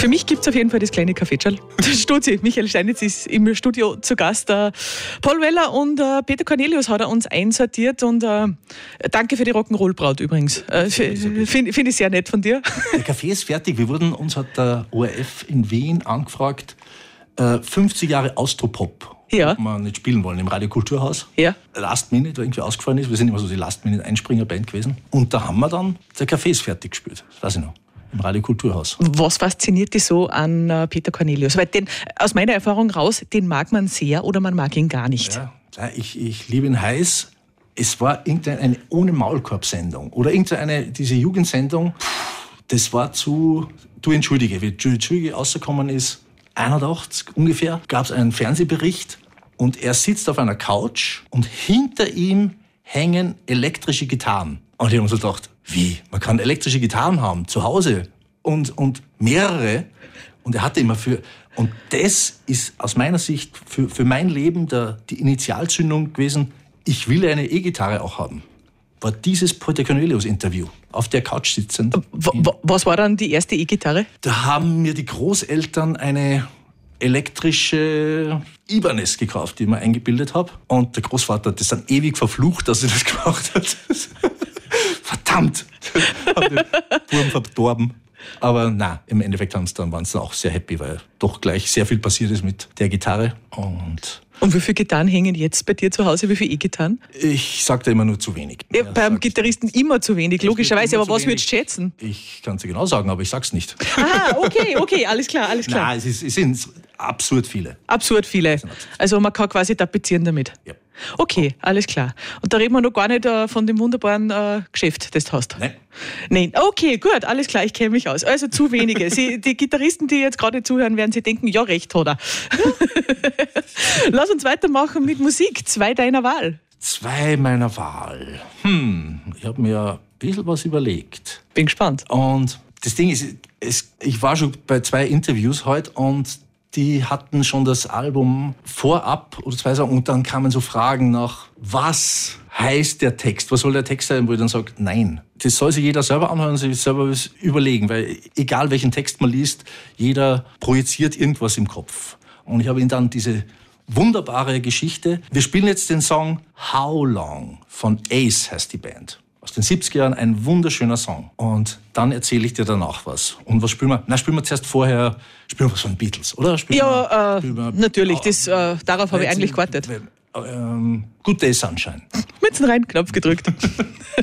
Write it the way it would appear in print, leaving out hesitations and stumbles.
Für mich gibt es auf jeden Fall das kleine Kaffeetschal. Stutzi, Michael Steinitz ist im Studio zu Gast. Paul Weller und Peter Cornelius hat er uns einsortiert und danke für die Rock'n'Roll-Braut übrigens. Finde ich sehr nett von dir. Der Kaffee ist fertig. Uns hat der ORF in Wien angefragt, 50 Jahre Austropop. Ja. Ob wir nicht spielen wollen im Radio Kulturhaus. Ja. Last Minute, weil irgendwie ausgefallen ist. Wir sind immer so die Last Minute Einspringer-Band gewesen. Und da haben wir dann der Kaffee ist fertig gespielt. Das weiß ich noch. Im Radio Kulturhaus. Was fasziniert dich so an Peter Cornelius? Weil aus meiner Erfahrung raus, den mag man sehr oder man mag ihn gar nicht. Ja, ich liebe ihn heiß. Es war irgendeine ohne Maulkorb-Sendung oder diese Jugendsendung. Das war du entschuldige, wie Entschuldige rausgekommen ist, 81 ungefähr, gab es einen Fernsehbericht und er sitzt auf einer Couch und hinter ihm hängen elektrische Gitarren. Und ich habe mir so gedacht, wie? Man kann elektrische Gitarren haben, zu Hause und mehrere. Und er hatte immer und das ist aus meiner Sicht für mein Leben die Initialzündung gewesen, ich will eine E-Gitarre auch haben. War dieses Peter Cornelius-Interview auf der Couch sitzend. Was war dann die erste E-Gitarre? Da haben mir die Großeltern eine elektrische Ibanez gekauft, die ich mir eingebildet habe. Und der Großvater hat das dann ewig verflucht, dass er das gemacht hat. Verdammt! Hat den Burm verdorben. Aber nein, im Endeffekt waren sie dann auch sehr happy, weil doch gleich sehr viel passiert ist mit der Gitarre. Und wie viele Gitarren hängen jetzt bei dir zu Hause? Wie viele E-Gitarren? Ich sage da immer nur zu wenig. Ja, beim Gitarristen immer zu wenig, logischerweise. Aber was würdest du schätzen? Ich kann es dir genau sagen, aber ich sag's nicht. Ah, okay, alles klar. Nein, es sind absurd viele. Absurd viele. Also man kann quasi tapezieren damit. Ja. Okay, alles klar. Und da reden wir noch gar nicht von dem wunderbaren Geschäft, das du hast. Nein. Okay, gut, alles klar, ich kenne mich aus. Also zu wenige. Die Gitarristen, die jetzt gerade zuhören, werden sich denken, ja, recht hat er. Lass uns weitermachen mit Musik. 2 deiner Wahl. 2 meiner Wahl. Ich habe mir ein bisschen was überlegt. Bin gespannt. Und das Ding ist, ich war schon bei 2 Interviews heute und die hatten schon das Album vorab oder 2 Sachen und dann kamen so Fragen nach, was heißt der Text? Was soll der Text sein? Wo ich dann sage, nein. Das soll sich jeder selber anhören und sich selber überlegen, weil egal welchen Text man liest, jeder projiziert irgendwas im Kopf. Und ich habe ihnen dann diese wunderbare Geschichte. Wir spielen jetzt den Song How Long von Ace heißt die Band. Aus den 70er Jahren, ein wunderschöner Song. Und dann erzähle ich dir danach was. Und was spielen wir? Spielen wir zuerst vorher, spielen wir was von Beatles, oder? Natürlich, darauf habe ich eigentlich gewartet. Good Day Sunshine. Mit dem Knopf gedrückt.